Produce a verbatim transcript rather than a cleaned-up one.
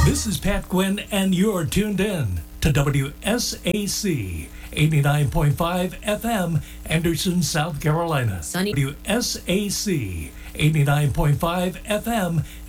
This is Pat Gwynn, and you're tuned in to W S A C eighty-nine point five F M, Anderson, South Carolina. Sunny. W S A C eighty-nine point five F M,